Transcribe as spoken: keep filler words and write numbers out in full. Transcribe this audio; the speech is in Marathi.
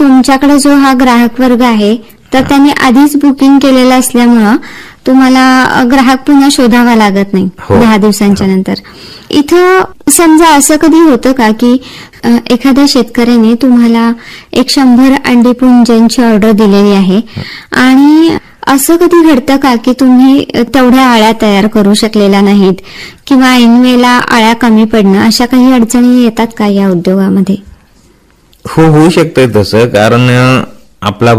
तुमच्याकडे जो हा ग्राहक वर्ग आहे तर त्यांनी आधीच बुकिंग केलेलं असल्यामुळं तुम्हाला ग्राहक पुन्हा शोधावा लागत नाही हो. दहा दिवसांच्या नंतर. इथं समजा असं कधी होतं का की अ, एखाद्या शेतकऱ्याने तुम्हाला एक शंभर अंडी पुंजांची ऑर्डर दिलेली आहे आणि असं कधी घडतं का की तुम्ही तेवढ्या आळ्या तयार करू शकलेल्या नाहीत किंवा ऐनवेळेला आळ्या कमी पडणं अशा काही अडचणी येतात का या उद्योगामध्ये? हो, होऊ शकतंय तसं. कारण अं, आपला